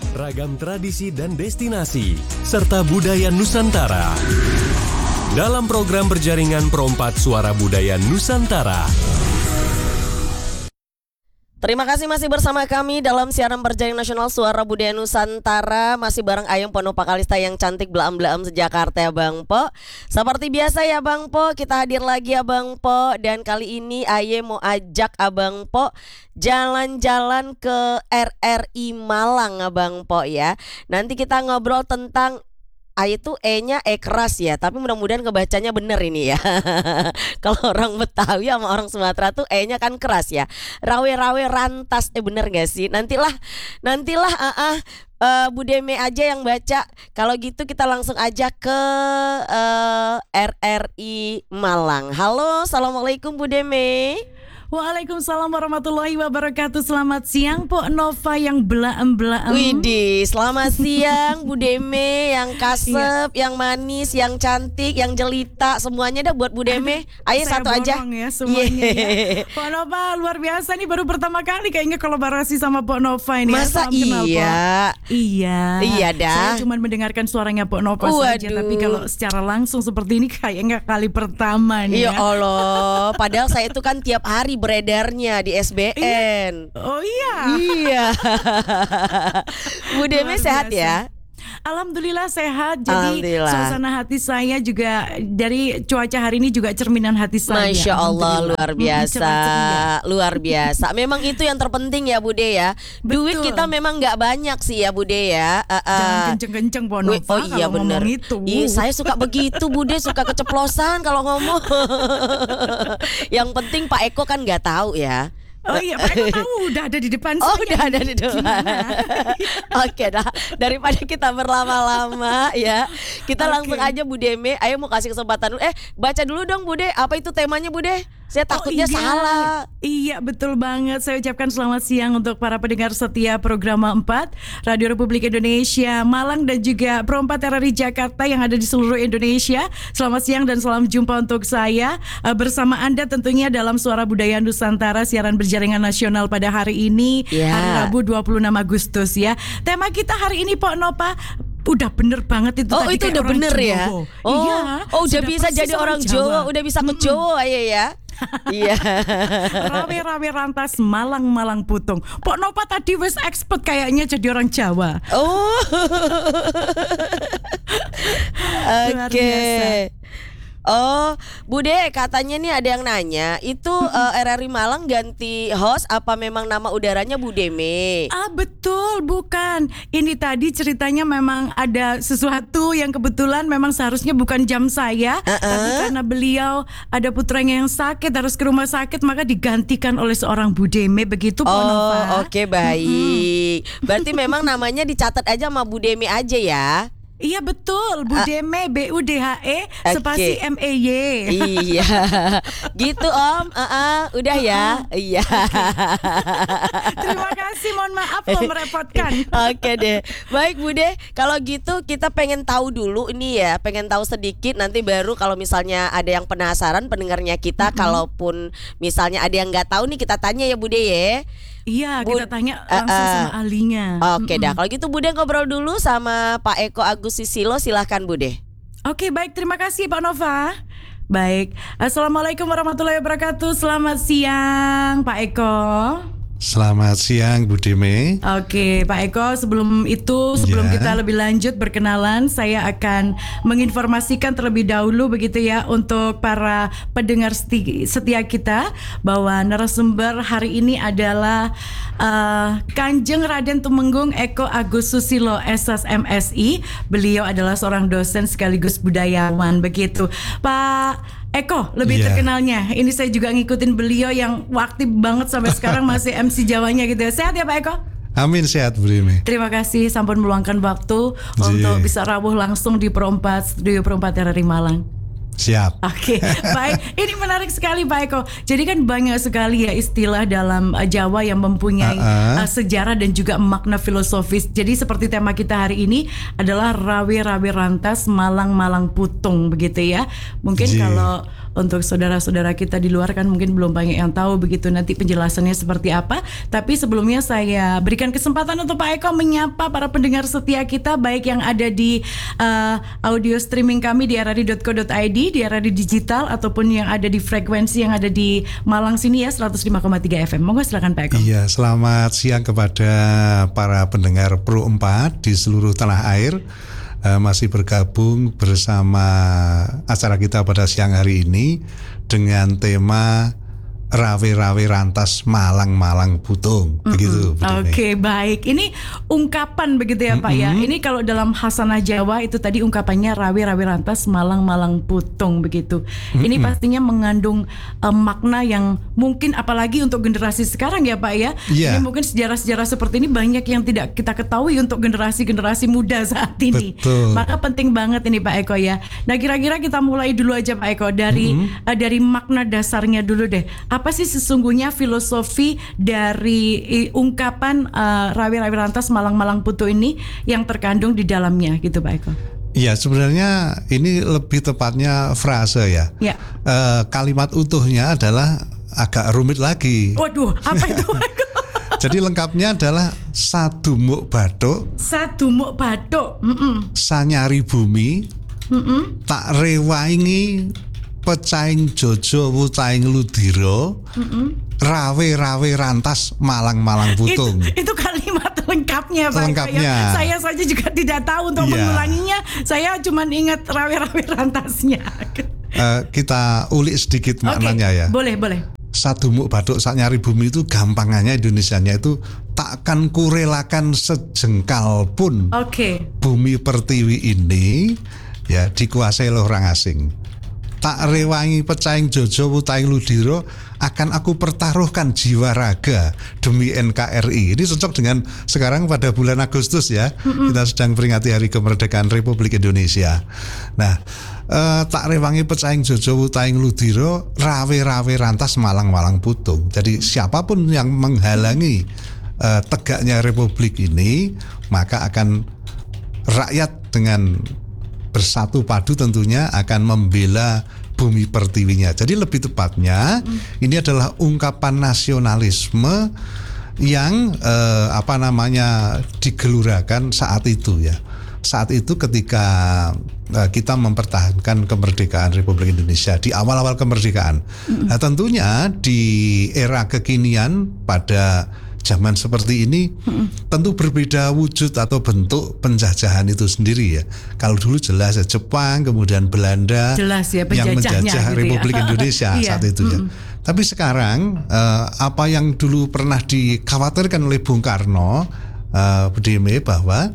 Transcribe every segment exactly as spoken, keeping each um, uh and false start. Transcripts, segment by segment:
ragam tradisi dan destinasi, serta budaya Nusantara. Dalam program berjaringan Perompat Suara Budaya Nusantara. Terima kasih masih bersama kami dalam siaran berjaringan nasional Suara Budaya Nusantara. Masih bareng Ayung Ponopa Kalista yang cantik belaam-belaam sejakarta ya Bang Po. Seperti biasa ya Bang Po, kita hadir lagi ya Bang Po. Dan kali ini Aye mau ajak Abang Po jalan-jalan ke R R I Malang Abang Po ya. Nanti kita ngobrol tentang A itu E-nya E keras ya, tapi mudah-mudahan kebacanya bener ini ya. Kalau orang Betawi sama orang Sumatera tuh E-nya kan keras ya. Rawe-rawe rantas, eh bener gak sih? Nantilah, nantilah uh, uh, uh, Bu Deme aja yang baca. Kalau gitu kita langsung aja ke uh, R R I Malang. Halo, assalamualaikum Bu Deme. Waalaikumsalam warahmatullahi wabarakatuh. Selamat siang Po Nova yang belaem-belaem. Widih, selamat siang Bu Deme yang kasep, yang manis, yang cantik, yang jelita, semuanya dah buat Bu Deme. Ayo Saya satu aja. Ya semuanya yeah. ya. Po Nova luar biasa nih, baru pertama kali kayaknya kolaborasi sama Po Nova ini. Masa ya, kenal, iya? Po. Iya. Iya dah. Saya cuma mendengarkan suaranya Po Nova saja, tapi kalau secara langsung seperti ini kayaknya kali pertama nih. Ya Ya Allah, padahal saya itu kan tiap hari beredarnya di S B N. Oh iya. Iya. Bu Deme sehat ya? Alhamdulillah sehat. Jadi Alhamdulillah. suasana hati saya juga dari cuaca hari ini juga cerminan hati saya. Masya Allah, luar biasa, hmm, luar biasa. Memang itu yang terpenting ya Bude ya. Duit Betul. kita memang nggak banyak sih ya Bude ya. Uh, uh. Jangan kenceng-kenceng Po Nova. Oh iya benar. Iya, saya suka begitu Bude, suka keceplosan kalau ngomong. Yang penting Pak Eko kan nggak tahu ya. Oh iya, Pak Eko tahu udah ada di depan Oh saya. udah ada di depan. Oke dah, daripada kita berlama-lama ya, kita Oke. langsung aja Bu Deme. Ayo mau kasih kesempatan dulu. Eh baca dulu dong Bude, apa itu temanya Bude? Saya takutnya oh, iya. salah. Iya betul banget. Saya ucapkan selamat siang untuk para pendengar setia program empat Radio Republik Indonesia Malang dan juga Perompat R R I Jakarta yang ada di seluruh Indonesia. Selamat siang dan salam jumpa untuk saya uh, bersama Anda tentunya dalam Suara Budaya Nusantara, siaran berjaringan nasional pada hari ini, Ya. hari Rabu dua puluh enam Agustus ya. Tema kita hari ini Po Nova udah bener banget itu Oh tadi, itu kayak udah orang bener ya. Jawa. Oh, Iya, oh udah sudah bisa persis jadi orang Jawa, udah bisa ke Jawa ya ya. Iya. Rawe-rawe rantas Malang-Malang putung. Pok Nova tadi wis expert kayaknya jadi orang Jawa. Oh. Luar Oke. biasa. Oh, Bude, katanya nih ada yang nanya, itu uh, R R I Malang ganti host apa memang nama udaranya Bu Deme? Ah betul, bukan. Ini tadi ceritanya memang ada sesuatu yang kebetulan memang seharusnya bukan jam saya, Uh-uh. tapi karena beliau ada putranya yang sakit harus ke rumah sakit, maka digantikan oleh seorang Bu Deme, begitu Po Oh, Nova. oke baik. Berarti memang namanya dicatat aja sama Bu Deme aja ya? Iya betul, Bu Deme, B U D H E spasi M E Y. Iya, gitu Om. Uh-uh, udah ya. Iya. Terima kasih, mohon maaf kalau merepotkan. Oke deh. Baik Bude, kalau gitu kita pengen tahu dulu ini ya, pengen tahu sedikit, nanti baru kalau misalnya ada yang penasaran pendengarnya kita, mm-hmm. kalaupun misalnya ada yang nggak tahu nih kita tanya ya Bude ya. Iya, Bu- kita tanya langsung uh, uh. sama ahlinya. Oke dah, kalau gitu Bude ngobrol dulu sama Pak Eko Agus Susilo, silahkan Bude. Oke, baik, terima kasih Pak Nova. Baik, Assalamualaikum warahmatullahi wabarakatuh. Selamat siang Pak Eko. Selamat siang Bu Deme. Oke Pak Eko, sebelum itu sebelum Ya. kita lebih lanjut berkenalan, saya akan menginformasikan terlebih dahulu begitu ya untuk para pendengar seti- setia kita bahwa narasumber hari ini adalah uh, Kanjeng Raden Tumenggung Eko Agus Susilo S S M Si. Beliau adalah seorang dosen sekaligus budayawan begitu. Pak Eko lebih Iya. terkenalnya. Ini saya juga ngikutin beliau yang aktif banget sampai sekarang masih M C Jawanya gitu ya. Sehat ya Pak Eko? Amin, sehat Bu Deme. Terima kasih sampun meluangkan waktu Iya. untuk bisa rawuh langsung di Perompat Studio Perompat R R I Malang. Siap. Oke, baik. Ini menarik sekali Pak Eko. Jadi kan banyak sekali ya istilah dalam uh, Jawa yang mempunyai Uh-uh. uh, sejarah dan juga makna filosofis. Jadi seperti tema kita hari ini adalah rawe-rawe rantas Malang-Malang putung begitu ya. Mungkin Ji. kalau Untuk saudara-saudara kita di luar kan mungkin belum banyak yang tahu begitu nanti penjelasannya seperti apa. Tapi sebelumnya saya berikan kesempatan untuk Pak Eko menyapa para pendengar setia kita, baik yang ada di uh, audio streaming kami di r r i dot co dot i d, di R R I Digital, ataupun yang ada di frekuensi yang ada di Malang sini ya seratus lima koma tiga F M. Monggo silakan Pak Eko. Iya, selamat siang kepada para pendengar Pro empat di seluruh tanah air. Uh, masih bergabung bersama acara kita pada siang hari ini dengan tema Rawe-rawe rantas Malang-Malang Putung, mm-hmm. begitu. Oke, okay, baik. Ini ungkapan begitu ya, mm-hmm. Pak ya. Ini kalau dalam Hasanah Jawa itu tadi ungkapannya rawe-rawe rantas Malang-Malang Putung begitu. Mm-hmm. Ini pastinya mengandung um, makna yang mungkin apalagi untuk generasi sekarang ya, Pak ya. Yeah. Ini mungkin sejarah-sejarah seperti ini banyak yang tidak kita ketahui untuk generasi-generasi muda saat ini. Betul. Maka penting banget ini Pak Eko ya. Nah, kira-kira kita mulai dulu aja Pak Eko dari mm-hmm. uh, dari makna dasarnya dulu deh. Apa sih sesungguhnya filosofi dari ungkapan uh, rawe-rawe rantas Malang-Malang Putung ini yang terkandung di dalamnya gitu Pak Eko? Iya, sebenarnya ini lebih tepatnya frase ya. Ya. Uh, kalimat utuhnya adalah agak rumit lagi. Waduh, apa itu Pak Eko? Jadi lengkapnya adalah sadumuk bathuk, sadumuk bathuk, mm-mm. sanyari bumi, mm-mm. tak rewangi pecaing jojo wucaing ludiro, mm-hmm. rawe-rawe rantas Malang-Malang Putung. Itu, itu kalimat lengkapnya Pak. Lengkapnya. Ya. Saya saja juga tidak tahu untuk yeah. mengulanginya. Saya cuma ingat rawe-rawe rantasnya. Uh, kita ulik sedikit maknanya okay. ya. Boleh, boleh. Sadumuk bathuk sanyari bumi itu gampangannya Indonesianya itu takkan kurelakan sejengkal pun. Oke. Okay. Bumi pertiwi ini ya dikuasai oleh orang asing. Tak rewangi pecaing jojo wucaing ludiro, akan aku pertaruhkan jiwa raga demi N K R I. Ini cocok dengan sekarang pada bulan Agustus ya, mm-hmm. kita sedang peringati Hari Kemerdekaan Republik Indonesia. Nah, eh, tak rewangi pecaing jojo wucaing ludiro, rawe-rawe rantas Malang-Malang Putung. Jadi siapapun yang menghalangi eh, tegaknya Republik ini, maka akan rakyat dengan bersatu padu tentunya akan membela bumi pertiwinya. Jadi lebih tepatnya mm. ini adalah ungkapan nasionalisme yang eh, apa namanya digelurakan saat itu ya. Saat itu ketika eh, kita mempertahankan kemerdekaan Republik Indonesia di awal-awal kemerdekaan. Mm. Nah, tentunya di era kekinian pada zaman seperti ini hmm. tentu berbeda wujud atau bentuk penjajahan itu sendiri ya. Kalau dulu jelas ya Jepang, kemudian Belanda jelas ya, yang menjajah gitu Republik ya. Indonesia saat itu ya. Hmm. Tapi sekarang uh, apa yang dulu pernah dikhawatirkan oleh Bung Karno, uh, B D M bahwa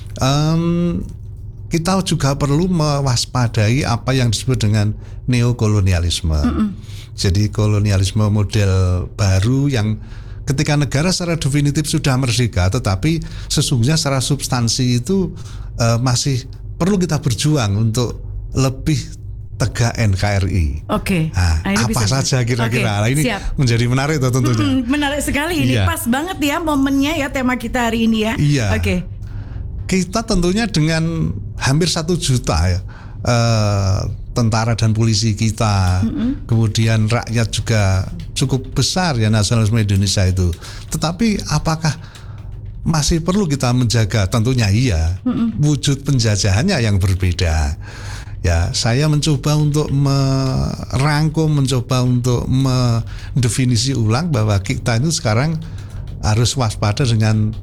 um, kita juga perlu mewaspadai apa yang disebut dengan neokolonialisme. Hmm. Jadi kolonialisme model baru yang ketika negara secara definitif sudah merdeka, tetapi sesungguhnya secara substansi itu uh, masih perlu kita berjuang untuk lebih tegak N K R I. Oke. Okay. Nah, nah, apa bisa saja kira-kira? Okay, nah, ini siap. Menjadi menarik tuh tentunya. Hmm, menarik sekali ini, iya. Pas banget ya momennya ya tema kita hari ini ya. Iya. Oke. Okay. Kita tentunya dengan hampir satu juta ya. Uh, tentara dan polisi kita, mm-hmm. kemudian rakyat juga cukup besar ya nasionalisme Indonesia itu. Tetapi apakah masih perlu kita menjaga? Tentunya iya. Mm-hmm. Wujud penjajahannya yang berbeda. Ya, saya mencoba untuk merangkum, mencoba untuk mendefinisi ulang bahwa kita itu sekarang harus waspada dengan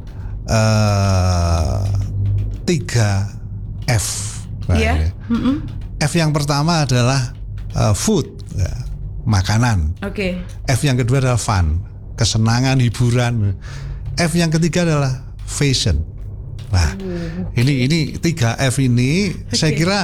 uh, tiga F. Iya. Yeah. Mm-hmm. F yang pertama adalah uh, food, ya, makanan. Oke. Okay. F yang kedua adalah fun, kesenangan, hiburan. F yang ketiga adalah fashion. Nah, uh, okay. ini ini tiga F ini okay. saya kira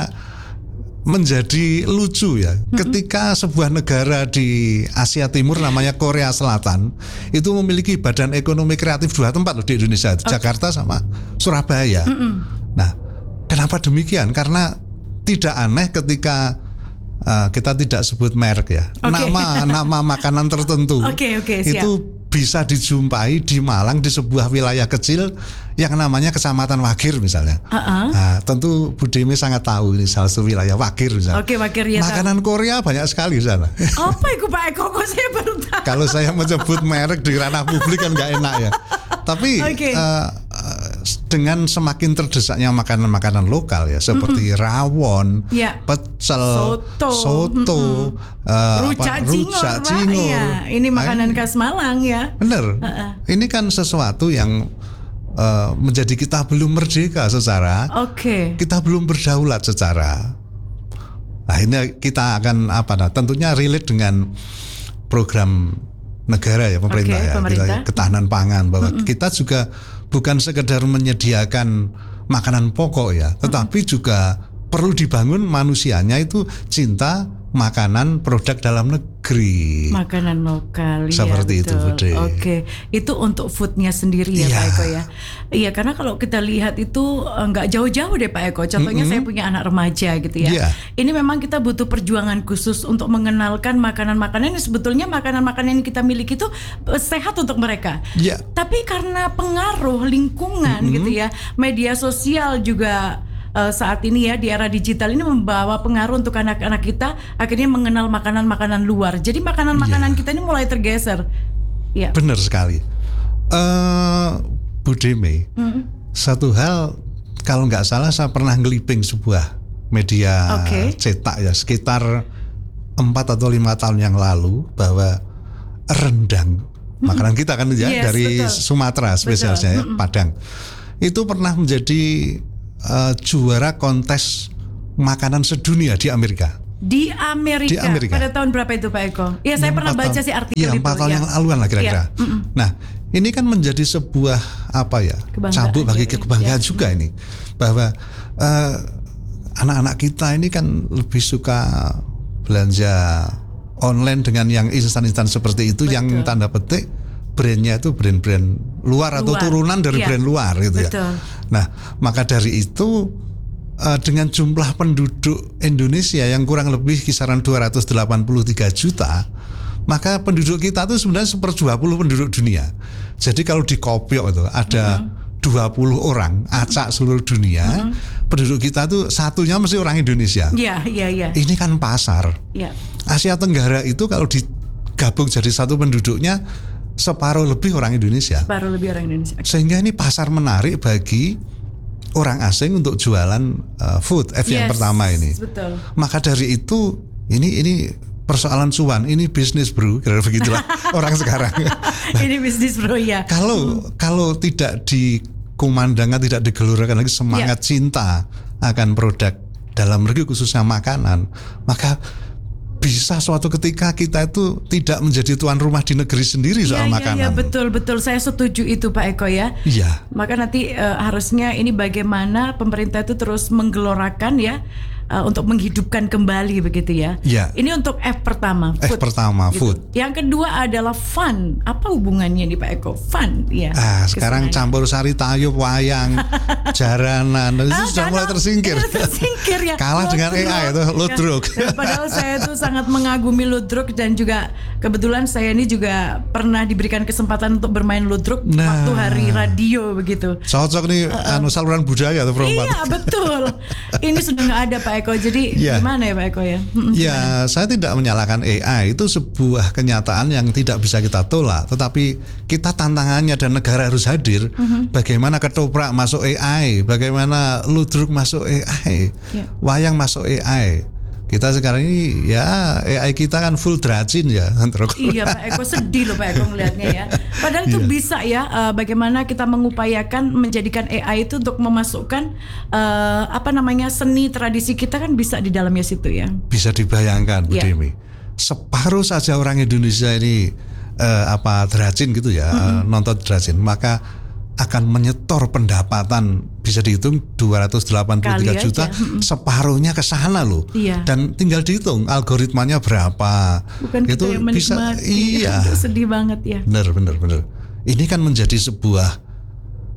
menjadi lucu ya. Mm-hmm. Ketika sebuah negara di Asia Timur namanya Korea Selatan itu memiliki badan ekonomi kreatif dua tempat loh di Indonesia, okay. Jakarta sama Surabaya. Mm-hmm. Nah, kenapa demikian? Karena tidak aneh ketika uh, kita tidak sebut merek ya, okay. nama nama makanan tertentu okay, okay, itu bisa dijumpai di Malang di sebuah wilayah kecil yang namanya Kecamatan Wagir misalnya. Uh-uh. Nah, tentu Bu Demi sangat tahu ini salah satu wilayah Wagir misalnya. Oke, Wagir ya. Makanan Korea banyak sekali di sana. Apa itu Pak Eko? Kok saya baru tahu. Kalau saya menyebut merek di ranah publik kan nggak enak ya. Tapi okay. uh, uh, dengan semakin terdesaknya makanan-makanan lokal ya seperti mm-hmm. rawon, yeah. pecel, soto, soto mm-hmm. uh, rujak apa, rujak cingur. Ya. Ini makanan khas Malang ya. Bener. Uh-uh. Ini kan sesuatu yang uh, menjadi kita belum merdeka secara, okay. kita belum berdaulat secara. Nah ini kita akan apa? Nah, tentunya relate dengan program negara ya pemerintah okay, ya pemerintah. Kita, ketahanan pangan bahwa mm-mm. kita juga bukan sekedar menyediakan makanan pokok ya, tetapi mm-mm. juga perlu dibangun manusianya itu cinta makanan produk dalam negeri. Makanan lokal. Seperti ya, itu, Bude. Oke, itu untuk foodnya sendiri ya, ya. Pak Eko ya. Iya, karena kalau kita lihat itu nggak jauh-jauh deh Pak Eko. Contohnya mm-hmm. saya punya anak remaja gitu ya. Yeah. Ini memang kita butuh perjuangan khusus untuk mengenalkan makanan-makanan yang sebetulnya makanan-makanan yang kita miliki itu sehat untuk mereka. Yeah. Tapi karena pengaruh lingkungan mm-hmm. gitu ya, media sosial juga. Uh, saat ini ya di era digital ini membawa pengaruh untuk anak-anak kita akhirnya mengenal makanan-makanan luar. Jadi makanan-makanan yeah. kita ini mulai tergeser. Ya. Benar sekali. Uh, Bu Demi, mm-hmm. satu hal kalau nggak salah saya pernah ngeliping sebuah media okay. cetak ya sekitar empat atau lima tahun yang lalu bahwa rendang mm-hmm. makanan kita kan ya yes, dari betul. Sumatera spesialnya ya, mm-hmm. Padang itu pernah menjadi Uh, juara kontes makanan sedunia di Amerika. Di Amerika. Di Amerika. Pada tahun berapa itu Pak Eko? Ya saya pernah baca sih artikel ya, itu. Iya empat tahun ya. yang laluan lah kira-kira. Ya. Nah ini kan menjadi sebuah apa ya cambuk bagi ya, kebanggaan ya. juga ini bahwa uh, anak-anak kita ini kan lebih suka belanja online dengan yang instan-instan seperti itu. Betul. Yang tanda petik brandnya itu brand-brand luar, luar atau turunan dari ya. brand luar gitu Betul. ya. Nah, maka dari itu uh, dengan jumlah penduduk Indonesia yang kurang lebih kisaran dua ratus delapan puluh tiga juta, maka penduduk kita itu sebenarnya seper dua puluh penduduk dunia. Jadi kalau di Kopiok itu ada uh-huh. dua puluh orang acak seluruh dunia, uh-huh. penduduk kita tuh satunya mesti orang Indonesia. Iya, iya, iya. Ini kan pasar. Ya. Asia Tenggara itu kalau digabung jadi satu penduduknya separuh lebih orang Indonesia. Separuh lebih orang Indonesia. Sehingga ini pasar menarik bagi orang asing untuk jualan uh, food. F yes, yang pertama ini. Betul. Maka dari itu ini ini persoalan cuan, ini bisnis bro, kira-kira begitulah orang sekarang. Nah, ini bisnis bro ya. Kalau hmm. kalau tidak dikumandangkan, tidak digelurakan lagi semangat ya. cinta akan produk dalam negeri khususnya makanan, maka bisa suatu ketika kita itu tidak menjadi tuan rumah di negeri sendiri soal ya, makanan. Iya, ya, betul betul. Saya setuju itu Pak Eko ya. Iya. Maka nanti uh, harusnya ini bagaimana pemerintah itu terus menggelorakan ya uh, untuk menghidupkan kembali begitu ya. Iya. Ini untuk F pertama. F food, pertama gitu. food. Yang kedua adalah fun. Apa hubungannya nih Pak Eko? Fun ya. Ah, sekarang campur sari tayub, wayang, jaranan, itu ah, sudah mulai tersingkir. Tersingkir ya. Kalah dengan A I itu ludruk. Ya, padahal saya tuh sangat mengagumi ludruk dan juga kebetulan saya ini juga pernah diberikan kesempatan untuk bermain ludruk nah, waktu hari radio begitu. Cocok nih uh, anu saluran budaya atau perempuan. Iya betul. Ini sudah nggak ada Pak Eko. Jadi ya. gimana ya Pak Eko ya? Ya saya tidak menyalahkan A I, itu sebuah kenyataan yang tidak bisa kita tolak. Tetapi kita tantangannya dan negara harus hadir. Uh-huh. Bagaimana ketoprak masuk A I, bagaimana ludruk masuk A I, ya. wayang masuk A I. Kita sekarang ini ya A I kita kan full dracin ya. Iya Pak Eko, sedih loh Pak Eko ngelihatnya ya. Padahal itu yeah. bisa ya uh, bagaimana kita mengupayakan menjadikan A I itu untuk memasukkan uh, apa namanya seni tradisi kita kan bisa di dalamnya situ ya. Bisa dibayangkan Bu yeah. Demi. Separuh saja orang Indonesia ini uh, apa dracin gitu ya, mm-hmm. uh, nonton dracin, maka akan menyetor pendapatan bisa dihitung dua ratus delapan puluh tiga juta, mm-hmm. separuhnya ke sana loh. Iya. Dan tinggal dihitung algoritmanya berapa. Bukan itu kita yang bisa iya. Iya. Sedih banget ya. Benar benar benar. Ini kan menjadi sebuah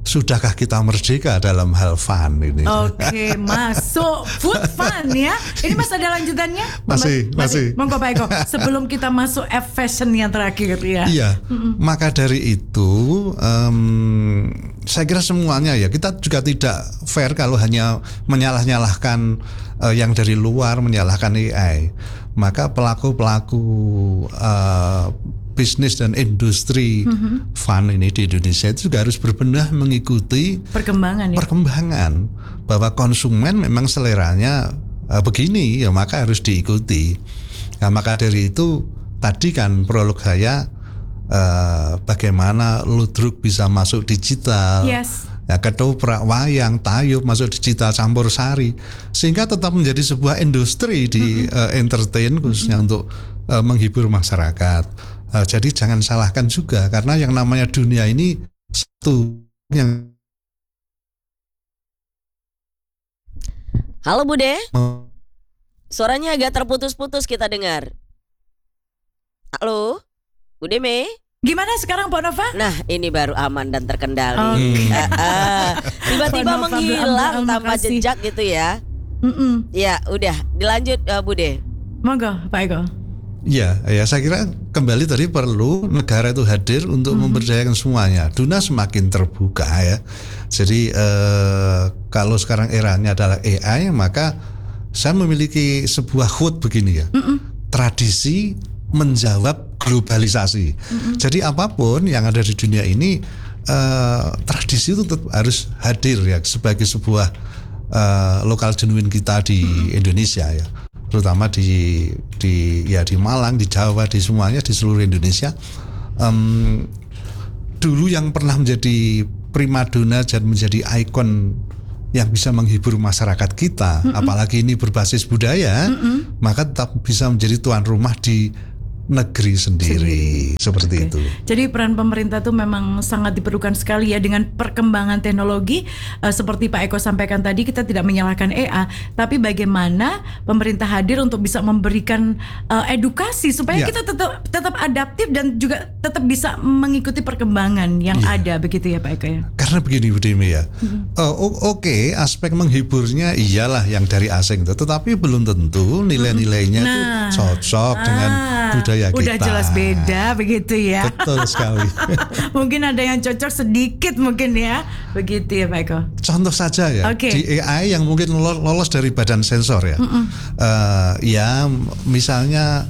sudahkah kita merdeka dalam hal fun ini? Oke, masuk food fun ya. Ini Mas ada lanjutannya? Masih, masih. Monggo Pak Eko. Sebelum kita masuk F fashion yang terakhir ya. Iya. Mm-mm. Maka dari itu, um, saya kira semuanya ya, kita juga tidak fair kalau hanya menyalah-nyalahkan uh, yang dari luar, menyalahkan A I. Maka pelaku-pelaku uh, bisnis dan industri mm-hmm. fun ini di Indonesia itu juga harus berbenah mengikuti perkembangan ya? perkembangan bahwa konsumen memang seleranya uh, begini ya, maka harus diikuti. Nah, maka dari itu tadi kan prolog saya uh, bagaimana ludruk bisa masuk digital. Yes. Ya, ketoprak, wayang, tayub masuk digital, campur sari, sehingga tetap menjadi sebuah industri di mm-hmm. uh, entertain khususnya mm-hmm. untuk uh, menghibur masyarakat. Uh, jadi jangan salahkan juga, karena yang namanya dunia ini satu yang. Halo Bude, suaranya agak terputus-putus kita dengar. Halo, Bude Me. Gimana sekarang Pak Nova? Nah ini baru aman dan terkendali. Okay. uh, uh, Tiba-tiba Nova, menghilang belum, tanpa makasih. jejak gitu ya. Mm-mm. Ya udah dilanjut uh, Bude. Monggo Pak Eko. Ya, ya saya kira kembali tadi perlu negara itu hadir untuk mm-hmm. memberdayakan semuanya. Dunia semakin terbuka ya. Jadi eh, kalau sekarang eranya adalah A I, maka saya memiliki sebuah quote begini ya. Mm-hmm. Tradisi menjawab globalisasi. Mm-hmm. Jadi apapun yang ada di dunia ini, eh, tradisi itu tetap harus hadir ya sebagai sebuah eh, lokal genuine kita di mm-hmm. Indonesia ya. Terutama di di ya di Malang, di Jawa, di semuanya, di seluruh Indonesia. Um, dulu yang pernah menjadi primadona dan menjadi ikon yang bisa menghibur masyarakat kita, mm-mm. apalagi ini berbasis budaya, mm-mm. maka tetap bisa menjadi tuan rumah di negeri sendiri, sendiri. Seperti okay. itu. Jadi peran pemerintah itu memang sangat diperlukan sekali ya dengan perkembangan teknologi uh, seperti Pak Eko sampaikan tadi, kita tidak menyalahkan A I, tapi bagaimana pemerintah hadir untuk bisa memberikan uh, edukasi supaya ya. kita tetap tetap adaptif dan juga tetap bisa mengikuti perkembangan yang ya. ada begitu ya Pak Eko ya. Karena begini Bu Demi ya, mm-hmm. uh, oke okay, aspek menghiburnya iyalah yang dari asing itu, tetapi belum tentu nilai-nilainya itu nah. cocok ah. dengan budaya kita. Udah jelas beda begitu ya. Betul sekali. Mungkin ada yang cocok sedikit mungkin ya. Begitu ya Pak Eko. Contoh saja ya, okay. di A I yang mungkin lolos dari badan sensor ya. Uh, ya misalnya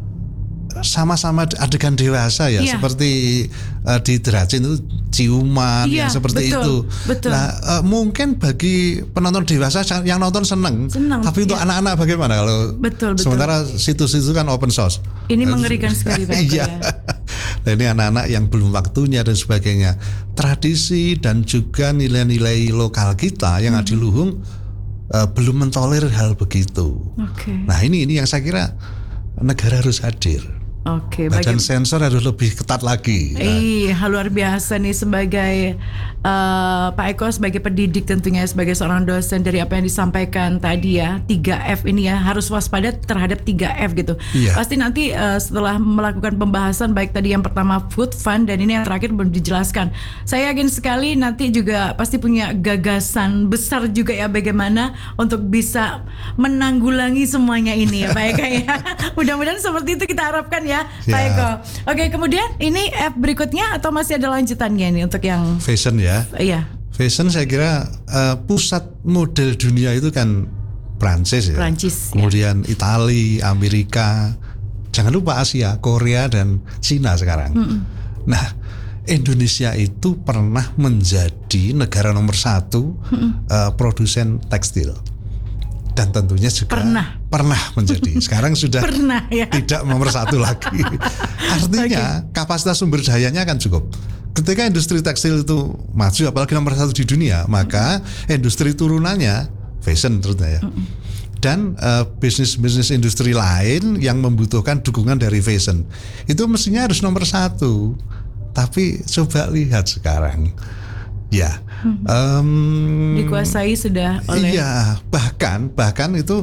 sama-sama adegan dewasa ya, yeah. seperti uh, di Dracin itu ciuman yeah, yang seperti betul, itu. Betul. Nah, uh, mungkin bagi penonton dewasa yang nonton seneng, seneng tapi untuk yeah. anak-anak bagaimana kalau betul, betul. sementara situs-situs kan open source. Ini mengerikan sekali Pak Eko ya. Nah, ini anak-anak yang belum waktunya dan sebagainya. Tradisi dan juga nilai-nilai lokal kita yang hmm. adiluhung uh, belum mentolerir hal begitu. Okay. Nah ini ini yang saya kira negara harus hadir. Oke, badan sensor harus lebih ketat lagi. Iya, luar biasa nih sebagai uh, Pak Eko sebagai pendidik tentunya sebagai seorang dosen dari apa yang disampaikan tadi ya, tiga F ini ya, harus waspada terhadap tiga F gitu. Iya. Pasti nanti uh, setelah melakukan pembahasan baik tadi yang pertama food fun dan ini yang terakhir belum dijelaskan. Saya yakin sekali nanti juga pasti punya gagasan besar juga ya bagaimana untuk bisa menanggulangi semuanya ini ya Pak Eko ya. Mudah-mudahan seperti itu kita harapkan ya. Pak Eko. Oke, kemudian ini F berikutnya atau masih ada lanjutannya nih untuk yang fashion ya? Iya. Fashion saya kira uh, pusat model dunia itu kan Prancis ya. Prancis. Kemudian ya. Italia, Amerika, jangan lupa Asia, Korea dan Cina sekarang. Mm-mm. Nah, Indonesia itu pernah menjadi negara nomor satu uh, produsen tekstil. Dan tentunya juga pernah, pernah menjadi. Sekarang sudah pernah, ya? tidak nomor satu lagi. Artinya okay. kapasitas sumber dayanya akan cukup. Ketika industri tekstil itu maju, apalagi nomor satu di dunia, maka industri turunannya fashion terutama ya. Dan uh, bisnis-bisnis industri lain yang membutuhkan dukungan dari fashion itu mestinya harus nomor satu. Tapi coba lihat sekarang. Ya, hmm. um, dikuasai sudah oleh. Iya, bahkan bahkan itu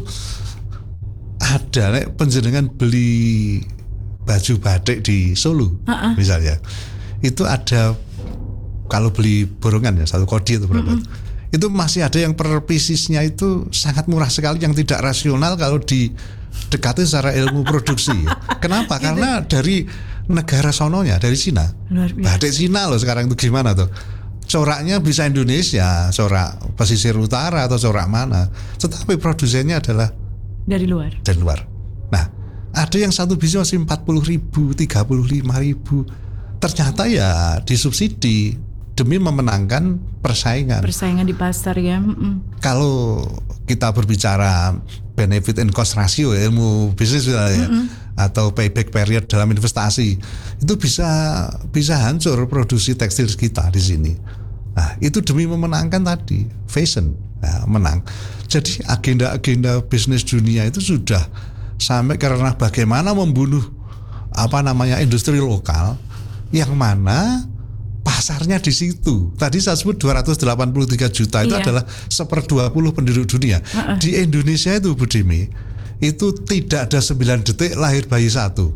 ada penjenengan beli baju batik di Solo, uh-uh. misalnya, itu ada kalau beli borongan ya satu kodi itu berapa? Mm-hmm. Itu masih ada yang per piecesnya itu sangat murah sekali, yang tidak rasional kalau didekati secara ilmu produksi. Kenapa? Gitu. Karena dari negara sononya, dari Cina. Batik Cina loh sekarang itu gimana tuh? Coraknya bisa Indonesia, corak pesisir utara atau corak mana, tetapi produsennya adalah dari luar. Dari luar. Nah, ada yang satu biji masih empat puluh ribu, tiga puluh lima ribu. Ternyata ya disubsidi demi memenangkan persaingan. Persaingan di pasar ya. Mm-mm. Kalau kita berbicara benefit and cost ratio, ilmu bisnis ya, atau payback period dalam investasi, itu bisa bisa hancur produksi tekstil kita di sini. Nah, itu demi memenangkan tadi fashion, nah, menang. Jadi agenda-agenda bisnis dunia itu sudah sampai karena bagaimana membunuh apa namanya industri lokal, yang mana pasarnya di situ. Tadi saya sebut dua ratus delapan puluh tiga juta itu iya. adalah seperdua puluh penduduk dunia. Uh-uh. Di Indonesia itu Bu Dimi, itu tidak ada sembilan detik lahir bayi satu.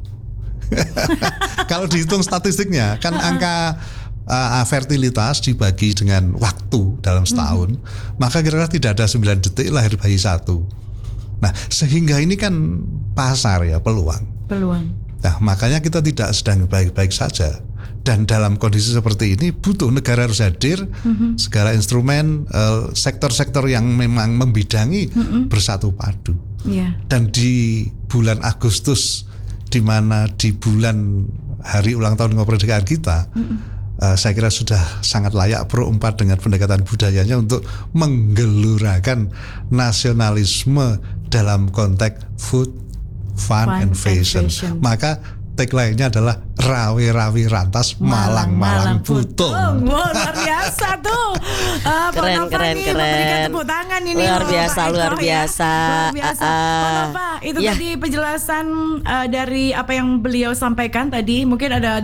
Kalau dihitung statistiknya kan uh-uh. angka uh, fertilitas dibagi dengan waktu dalam setahun, uh-huh. maka kira-kira tidak ada sembilan detik lahir bayi satu. Nah, sehingga ini kan pasar ya, peluang. Peluang. Nah, makanya kita tidak sedang baik-baik saja. Dan dalam kondisi seperti ini butuh negara harus hadir, mm-hmm. segala instrumen, uh, sektor-sektor yang memang membidangi mm-hmm. bersatu padu. Yeah. Dan di bulan Agustus, di mana di bulan hari ulang tahun kemerdekaan kita, mm-hmm. uh, saya kira sudah sangat layak Pro empat dengan pendekatan budayanya untuk menggelurakan nasionalisme dalam konteks food, fun, fun and fashion. And fashion. Maka tagline-nya adalah rawi-rawi rantas malang-malang butung. Wow, luar biasa tuh. Uh, keren, keren, nih, keren. Tepuk tangan ini. Luar biasa, Pak luar Eko, biasa. Ya. Luar biasa. Uh, Pak Nova, itu ya. tadi penjelasan uh, dari apa yang beliau sampaikan tadi. Mungkin ada